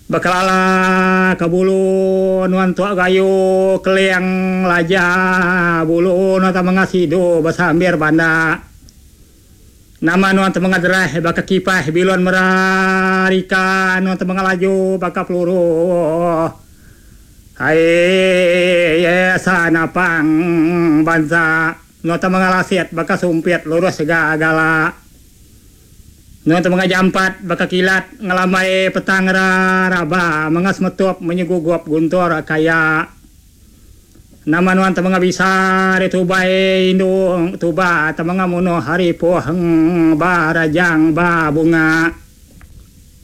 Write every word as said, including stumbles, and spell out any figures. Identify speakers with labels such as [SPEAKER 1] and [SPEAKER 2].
[SPEAKER 1] bakalala kabulu nuan tua gayu keliang laja bulu nuan mangasido basambir banda nama nuan mangadrah baka kipah bilon merarika nuan mangalaju baka peluru hai ya sana pang banza nuan mangalasiat baka sumpit lurus segala nuan mga jampat baka kilat ngalamay petang raba mangas metuap menyuguguap guntor kaya nama nuan mga bisa retubay indung tuba ta mga muno hari pohang barajang ba bunga